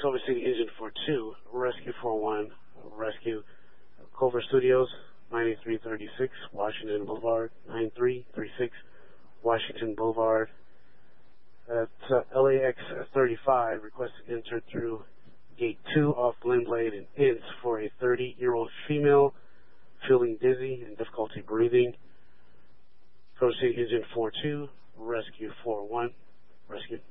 Culver City Engine 42, Rescue 41, Rescue Culver Studios, 9336 Washington Boulevard, 9336 Washington Boulevard. That's LAX 35, requested entered through Gate 2 off Glenblade and ends for a 30-year-old female feeling dizzy and difficulty breathing. Culver City Engine 42, Rescue 41, Rescue.